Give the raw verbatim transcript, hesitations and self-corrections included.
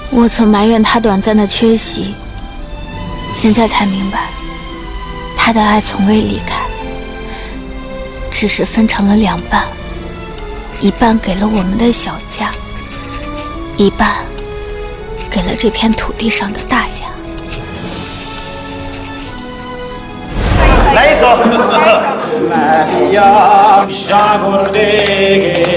我曾埋怨他短暂的缺席，现在才明白，他的爱从未离开，只是分成了两半，一半给了我们的小家，一半给了这片土地上的大家。 来一首。来一首。